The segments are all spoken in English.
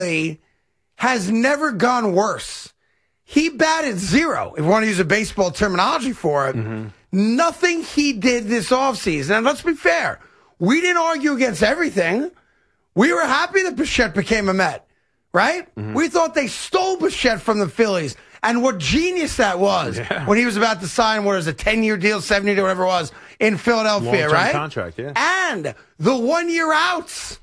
has never gone worse. He batted zero, if you want to use a baseball terminology for it. Mm-hmm. Nothing he did this offseason. And let's be fair. We didn't argue against everything. We were happy that Bichette became a Met, right? Mm-hmm. We thought they stole Bichette from the Phillies. And what genius that was when he was about to sign, what is a 10-year deal, 7-year deal, whatever it was, in Philadelphia, long-term right? Contract, yeah. And the 1-year outs.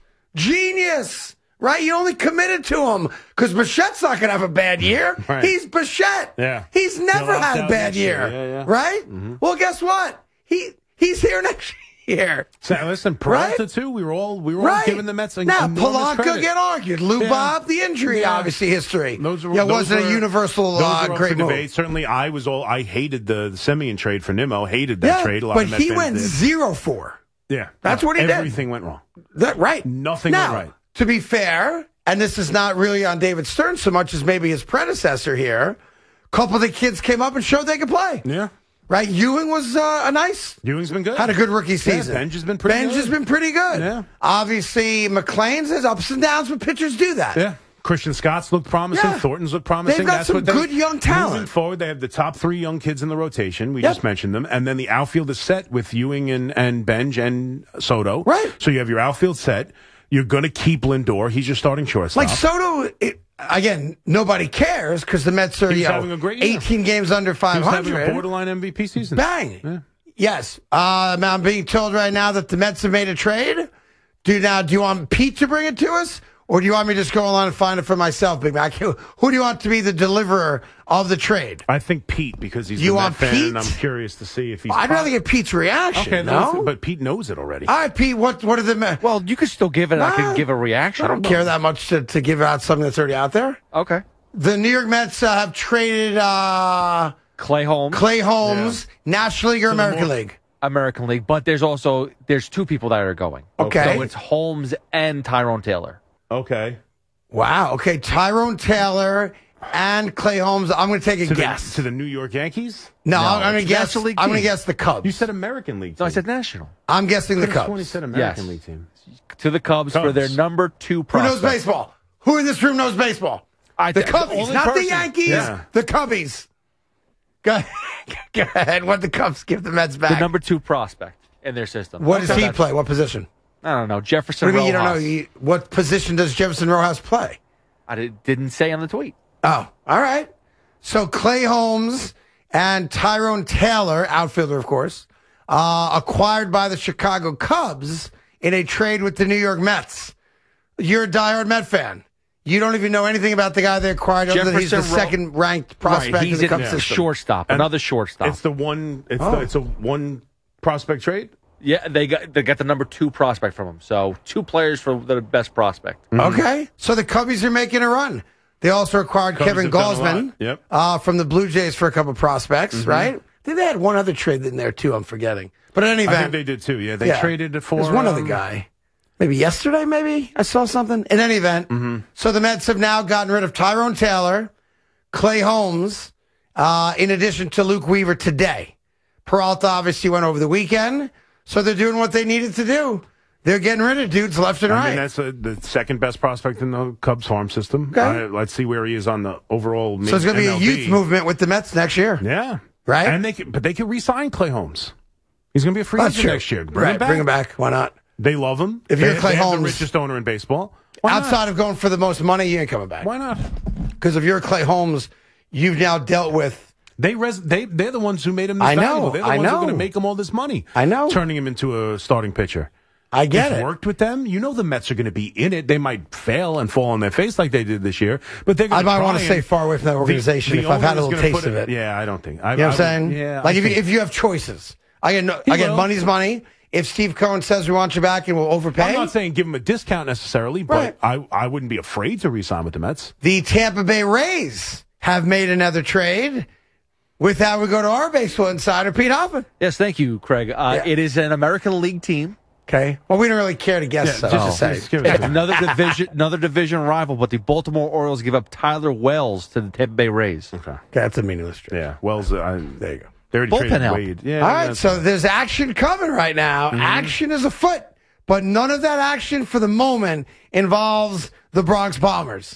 Genius. Right? You only committed to him because Bichette's not going to have a bad year. Right. He's Bichette. Yeah. He's never had a bad year. Yeah. Right? Mm-hmm. Well, guess what? He's here next year. So, listen, Peralta, too, we were all giving the Mets now, Polanco get argued. Lou Bob, the injury, obviously, history. It wasn't a universal great move. Debate. Certainly, I hated the Semien trade for Nimmo. Hated that trade. A lot of Mets he went did. 0-4. Yeah. That's what he did. Everything went wrong. Right. Nothing went right. To be fair, and this is not really on David Stern so much as maybe his predecessor here, a couple of the kids came up and showed they could play. Yeah. Right? Ewing was Ewing's been good. Had a good rookie season. Benj has been pretty good. Yeah. Obviously, McClain's has ups and downs, but pitchers do that. Yeah. Christian Scott's looked promising. Yeah. Thornton's looked promising. They've got some good young talent. Moving forward, they have the top 3 young kids in the rotation. We just mentioned them. And then the outfield is set with Ewing and Benj and Soto. Right. So you have your outfield set. You're going to keep Lindor. He's your starting shortstop. Like Soto, again, nobody cares because the Mets are having a great year. 18 games under 500. He's having a borderline MVP season. Bang. Yeah. Yes. I'm being told right now that the Mets have made a trade. Do you want Pete to bring it to us? Or do you want me to just go online and find it for myself, Big Mac? Who do you want to be the deliverer of the trade? I think Pete, because he's a Met fan, Pete? and I'm curious to see if he's... I'd rather get Pete's reaction, okay, no? But Pete knows it already. All right, Pete, what are the Mets? Well, you could still give it. I can give a reaction. I don't care that much to give out something that's already out there. Okay. The New York Mets have traded... Clay Holmes, National League or American League? American League, but there's 2 people that are going. Okay. So it's Holmes and Tyrone Taylor. Okay. Wow. Okay, Tyrone Taylor and Clay Holmes. I'm going to take a guess. To the New York Yankees? No, I'm going to guess. I'm going to guess the Cubs. You said American League team. No, I said National. I'm guessing the Cubs. You said American League team. To the Cubs for their number 2 prospect. Who knows baseball? Who in this room knows baseball? The Cubbies, not the Yankees. Yeah. The Cubbies. Go ahead. What the Cubs give the Mets back? The number 2 prospect in their system. What does he play? What position? I don't know. Jefferson What do you Rojas. mean you don't know? What position does Jefferson Rojas play? I didn't say on the tweet. Oh, all right. So Clay Holmes and Tyrone Taylor, outfielder, of course, acquired by the Chicago Cubs in a trade with the New York Mets. You're a diehard Met fan. You don't even know anything about the guy they acquired other than he's the second-ranked prospect in the Cubs system. Shortstop, another shortstop. It's the one. It's a one prospect trade. Yeah, they got the number 2 prospect from him. So 2 players for the best prospect. Mm-hmm. Okay, so the Cubbies are making a run. They also acquired Kevin Gausman from the Blue Jays for a couple prospects, right? I think they had one other trade in there too. I'm forgetting, but in any event, I think they did too. Yeah, they traded it for. There's one other guy. Maybe yesterday, maybe I saw something. In any event, so the Mets have now gotten rid of Tyrone Taylor, Clay Holmes, in addition to Luke Weaver today. Peralta obviously went over the weekend. So they're doing what they needed to do. They're getting rid of dudes left and right. I mean, that's the second best prospect in the Cubs farm system. Okay. Let's see where he is on the overall. So it's going to be a youth movement with the Mets next year. Yeah. Right? And they can re-sign Clay Holmes. He's going to be a free agent next year. Bring him back. Why not? They love him. If you're Clay Holmes, the richest owner in baseball. Outside of going for the most money, you ain't coming back. Why not? Because if you're Clay Holmes, you've now dealt with. They're the ones who made him this valuable. They're the ones who are going to make him all this money. I know. Turning him into a starting pitcher. I get it. Worked with them. You know the Mets are going to be in it. They might fail and fall on their face like they did this year, but they're going to I might want to stay far away from that organization if I've had a little taste of it. Yeah, I don't think. You know what I'm saying? Yeah. Like if you have choices. I get money's money. If Steve Cohen says we want you back and we'll overpay. I'm not saying give him a discount necessarily, but I wouldn't be afraid to re-sign with the Mets. The Tampa Bay Rays have made another trade. With that, we go to our baseball insider, Pete Hoffman. Yes, thank you, Craig. It is an American League team. Okay. Well, we don't really care to guess. It's another division rival, but the Baltimore Orioles give up Tyler Wells to the Tampa Bay Rays. Okay, that's a meaningless trade. Yeah, Wells. There you go. They already Bullpen traded Wade. Yeah. All right. So there's action coming right now. Mm-hmm. Action is afoot, but none of that action for the moment involves the Bronx Bombers.